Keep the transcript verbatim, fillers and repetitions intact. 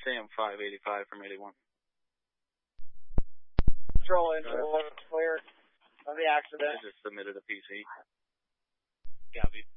Sam five eighty-five from eighty-one. Control into clear of the accident. I just submitted a P C. Copy.